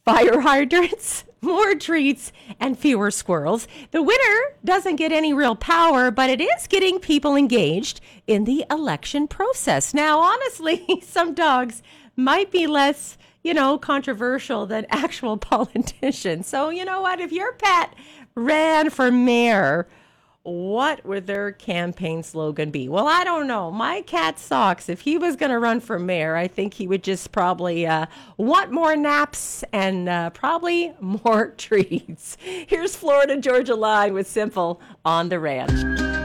fire hydrants, more treats, and fewer squirrels. The winner doesn't get any real power, but it is getting people engaged in the election process. Now, honestly, some dogs might be less, controversial than actual politicians. So, you know what? If your pet ran for mayor, what would their campaign slogan be? Well, I don't know. My cat Socks, if he was going to run for mayor, I think he would just probably want more naps and probably more treats. Here's Florida Georgia Line with Simple on the Ranch.